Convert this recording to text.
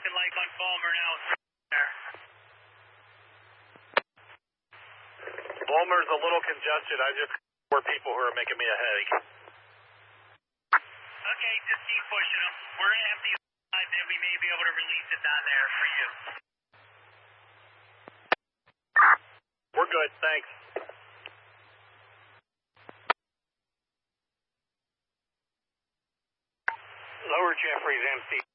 looking like on Palmer now. There. Palmer's a little congested. I just more people who are making me a headache. Okay, just keep pushing them. We're going to have the line that we may be able to release it down there for you. We're good, thanks. Lower Jeffries, MC.